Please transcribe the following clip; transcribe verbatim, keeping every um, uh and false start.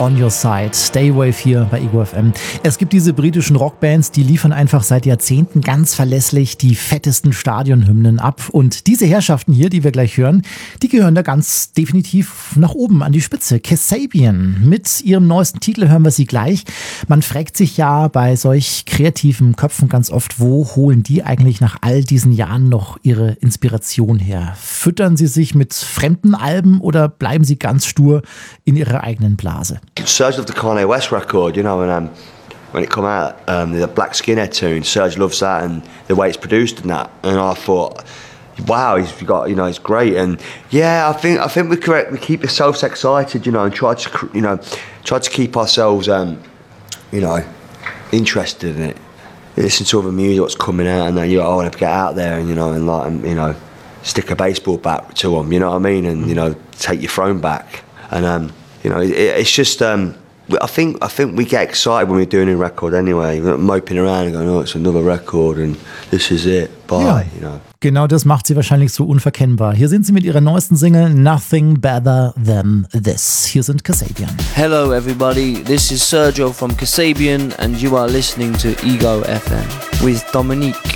On Your Side. Daywave hier bei Ego F M. Es gibt diese britischen Rockbands, die liefern einfach seit Jahrzehnten ganz verlässlich die fettesten Stadionhymnen ab. Und diese Herrschaften hier, die wir gleich hören, die gehören da ganz definitiv nach oben an die Spitze. Kasabian. Mit ihrem neuesten Titel hören wir sie gleich. Man fragt sich ja bei solch kreativen Köpfen ganz oft, wo holen die eigentlich nach all diesen Jahren noch ihre Inspiration her? Füttern sie sich mit fremden Alben oder bleiben sie ganz stur in ihrer eigenen Blase? Serge loved the Kanye West record, you know, and um, when it come out, um, the Black Skinhead tune, Serge loves that and the way it's produced and that. And I thought, wow, he's got, you know, it's great. And yeah, I think I think we correct, we keep ourselves excited, you know, and try to, you know, try to keep ourselves, um, you know, interested in it. Listen to other music, what's coming out, and then you know, I want to get out there and you know, and like, you know, stick a baseball bat to them, you know what I mean, and you know, take your throne back. And um, you know, it, it's just, um, I think I think we get excited when we're doing a record anyway. We're not moping around and going, oh, it's another record and this is it, bye, ja, you know. Genau das macht sie wahrscheinlich so unverkennbar. Hier sind sie mit ihrer neuesten Single Nothing Better Than This. Hier sind Kasabian. Hello everybody, this is Sergio from Kasabian and you are listening to Ego F M with Dominique.